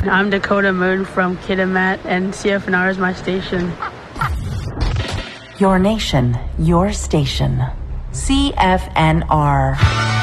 I'm Dakota Moon from Kitimat, and CFNR is my station. Your nation, your station. CFNR.